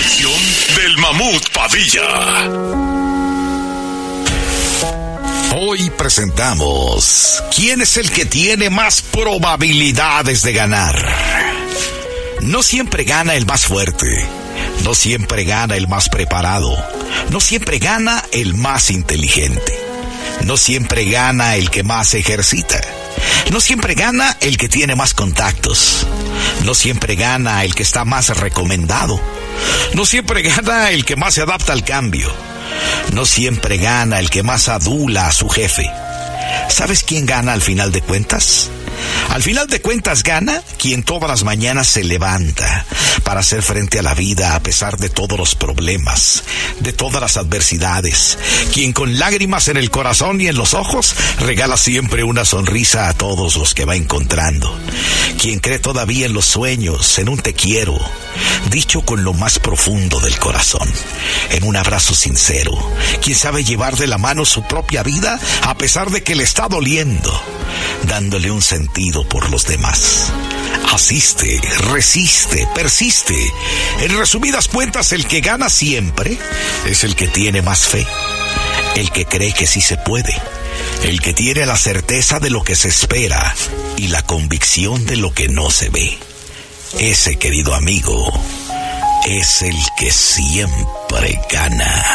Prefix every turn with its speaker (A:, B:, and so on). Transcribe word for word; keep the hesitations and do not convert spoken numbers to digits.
A: sección del Mamut Padilla.
B: Hoy presentamos ¿quién es el que tiene más probabilidades de ganar? No siempre gana el más fuerte, no siempre gana el más preparado, no siempre gana el más inteligente, no siempre gana el que más ejercita, no siempre gana el que tiene más contactos, no siempre gana el que está más recomendado, no siempre gana el que más se adapta al cambio, no siempre gana el que más adula a su jefe. ¿Sabes quién gana al final de cuentas? Al final de cuentas gana quien todas las mañanas se levanta para hacer frente a la vida a pesar de todos los problemas, de todas las adversidades, quien con lágrimas en el corazón y en los ojos regala siempre una sonrisa a todos los que va encontrando, quien cree todavía en los sueños, en un te quiero, dicho con lo más profundo del corazón, en un abrazo sincero, quien sabe llevar de la mano su propia vida a pesar de que le está doliendo, dándole un sentido por los demás. Asiste, resiste, persiste. En resumidas cuentas, el que gana siempre es el que tiene más fe, el que cree que sí se puede, el que tiene la certeza de lo que se espera y la convicción de lo que no se ve. Ese, querido amigo, es el que siempre gana.